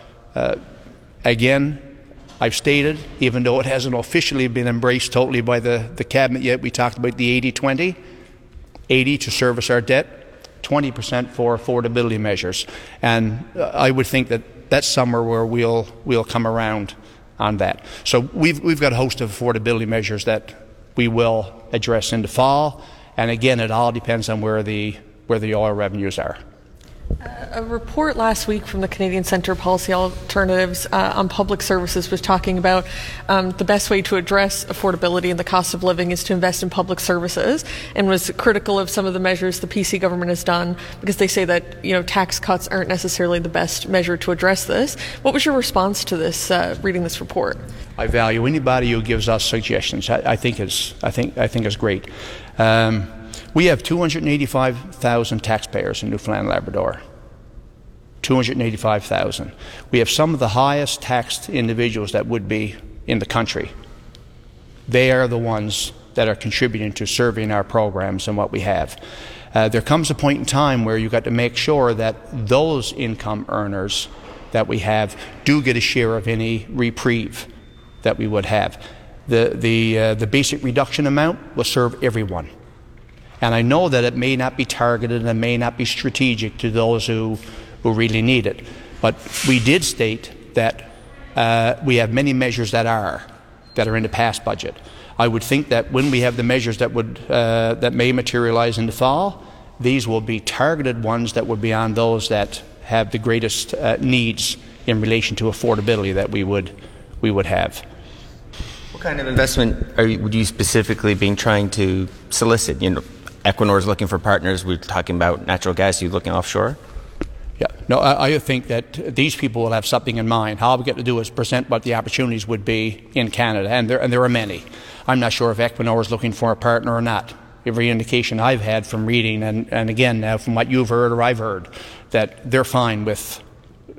again, I've stated, even though it hasn't officially been embraced totally by the Cabinet yet, we talked about the 80-20, 80 to service our debt, 20% for affordability measures. And I would think that that's somewhere where we'll come around on that. So we've got a host of affordability measures that we will address in the fall. And again, it all depends on where the oil revenues are. A report last week from the Canadian Centre of Policy Alternatives on public services was talking about the best way to address affordability and the cost of living is to invest in public services, and was critical of some of the measures the PC government has done because they say that tax cuts aren't necessarily the best measure to address this. What was your response to this, reading this report? I value anybody who gives us suggestions. I think is great. We have 285,000 taxpayers in Newfoundland and Labrador. 285,000. We have some of the highest taxed individuals that would be in the country. They are the ones are contributing to serving our programs and what we have. There comes a point in time where you've got to make sure that those income earners that we have do get a share of any reprieve that we would have. The basic reduction amount will serve everyone. And I know that it may not be targeted and may not be strategic to those who really need it. But we did state that we have many measures that are in the past budget. I would think that when we have the measures that may materialize in the fall, these will be targeted ones that would be on those that have the greatest needs in relation to affordability that we would have. What kind of investment would you specifically be trying to solicit? Equinor is looking for partners. We're talking about natural gas. Are you looking offshore? Yeah. No, I think that these people will have something in mind. All we get to do is present what the opportunities would be in Canada, and there are many. I'm not sure if Equinor is looking for a partner or not. Every indication I've had from reading, and again, from what you've heard or I've heard, that they're fine with